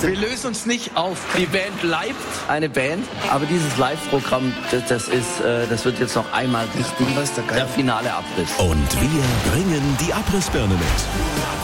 Wir lösen uns nicht auf. Die Band bleibt eine Band, aber dieses Live-Programm, das wird jetzt noch einmal richtig der finale Abriss. Und wir bringen die Abrissbirne mit.